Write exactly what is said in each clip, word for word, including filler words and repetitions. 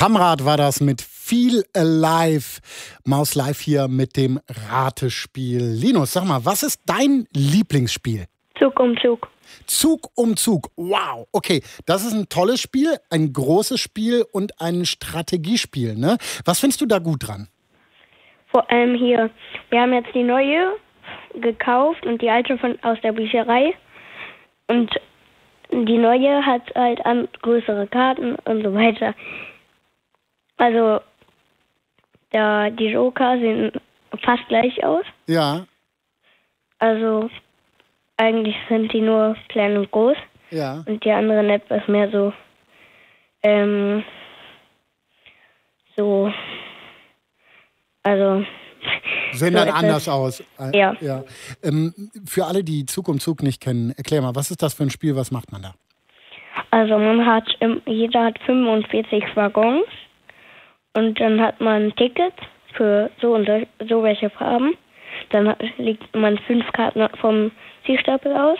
Kamrat war das mit Feel Alive. Maus live hier mit dem Ratespiel. Linus, sag mal, was ist dein Lieblingsspiel? Zug um Zug. Zug um Zug. Wow. Okay, das ist ein tolles Spiel, ein großes Spiel und ein Strategiespiel, ne? Was findest du da gut dran? Vor allem hier. Wir haben jetzt die neue gekauft und die alte von aus der Bücherei. Und die neue hat halt an größere Karten und so weiter. Also, da die Joker sehen fast gleich aus. Ja. Also, eigentlich sind die nur klein und groß. Ja. Und die anderen etwas mehr so, ähm, so, also... Sehen so dann etwas, anders aus. Ja. ja. Ähm, für alle, die Zug um Zug nicht kennen, erklär mal, was ist das für ein Spiel, was macht man da? Also man hat, jeder hat fünfundvierzig Waggons und dann hat man Tickets für so und so, so welche Farben. Dann hat, legt man fünf Karten vom Zielstapel aus.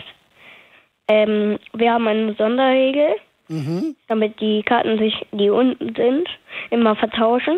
Ähm, wir haben eine Sonderregel, mhm. damit die Karten sich, die unten sind, immer vertauschen.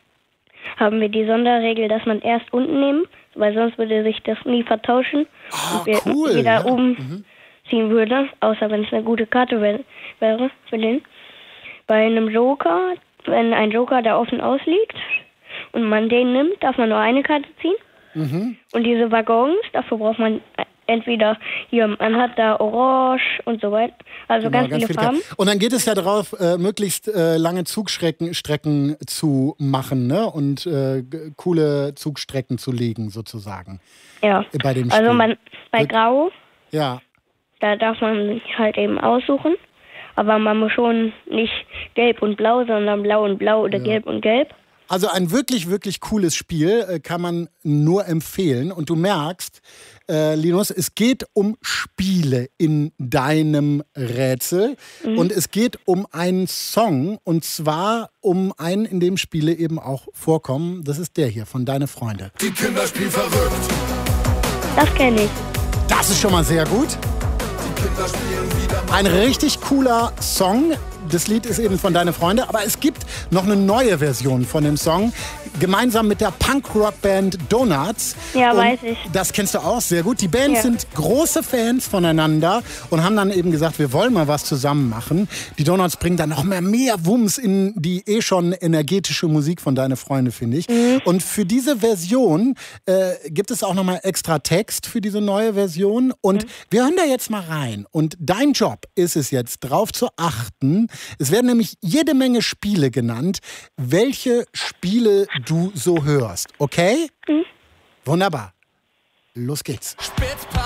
Haben wir die Sonderregel, dass man erst unten nehmen, weil sonst würde sich das nie vertauschen. Oh, und wir cool. wieder ja. oben mhm. ziehen würde, außer wenn es eine gute Karte wär, wäre für den. Bei einem Joker, wenn ein Joker da offen ausliegt und man den nimmt, darf man nur eine Karte ziehen. Mhm. Und diese Waggons, dafür braucht man entweder, hier, man hat da Orange und so weiter, also genau, ganz, ganz viele viele Farben. Und dann geht es ja darauf, äh, möglichst äh, lange Zugstrecken Strecken zu machen, ne? Und äh, g- coole Zugstrecken zu legen, sozusagen. Ja, Bei dem Spiel. also man, bei Grau, ja. da darf man sich halt eben aussuchen, aber man muss schon nicht gelb und blau, sondern blau und blau oder ja. gelb und gelb. Also ein wirklich, wirklich cooles Spiel, äh, kann man nur empfehlen. Und du merkst, äh, Linus, es geht um Spiele in deinem Rätsel. Mhm. Und es geht um einen Song. Und zwar um einen, in dem Spiele eben auch vorkommen. Das ist der hier von Deine Freunde. Die Kinder spielen verrückt. Das kenne ich. Das ist schon mal sehr gut. Die Kinder spielen wieder mal. Ein richtig cooler Song. Das Lied ist eben von Deine Freunde, aber es gibt noch eine neue Version von dem Song, gemeinsam mit der Punk-Rock-Band Donuts. Ja, und weiß ich. Das kennst du auch sehr gut. Die Bands ja. sind große Fans voneinander und haben dann eben gesagt, wir wollen mal was zusammen machen. Die Donuts bringen dann noch mehr, mehr Wumms in die eh schon energetische Musik von Deine Freunde, finde ich. Mhm. Und für diese Version äh, gibt es auch noch mal extra Text für diese neue Version. Und mhm. wir hören da jetzt mal rein. Und dein Job ist es jetzt, drauf zu achten. Es werden nämlich jede Menge Spiele genannt, welche Spiele du so hörst. Okay? Mhm. Wunderbar. Los geht's. Spitzparty.